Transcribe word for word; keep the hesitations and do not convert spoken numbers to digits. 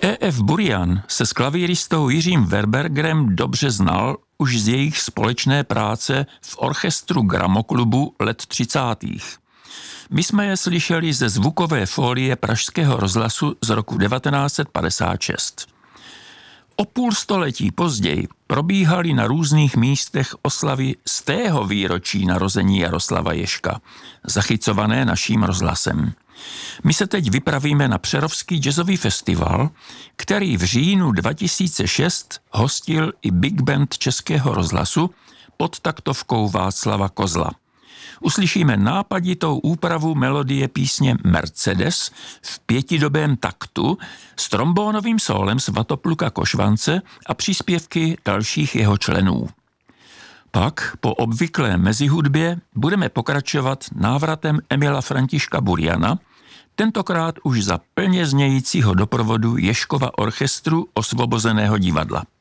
E F Burian se s klavíristou Jiřím Verbergerem dobře znal už z jejich společné práce v orchestru Gramoklubu let třicátých. My jsme je slyšeli ze zvukové folie Pražského rozhlasu z roku devatenáct set padesát šest. O půl století později probíhaly na různých místech oslavy z tého výročí narození Jaroslava Ježka, zachycované naším rozhlasem. My se teď vypravíme na Přerovský jazzový festival, který v říjnu dva tisíce šest hostil i Big Band Českého rozhlasu pod taktovkou Václava Kozla. Uslyšíme nápaditou úpravu melodie písně Mercedes v pětidobém taktu s trombónovým sólem Svatopluka Košvance a příspěvky dalších jeho členů. Pak po obvyklé mezihudbě budeme pokračovat návratem Emila Františka Buriana, tentokrát už za plně znějícího doprovodu Ježkova orchestru Osvobozeného divadla.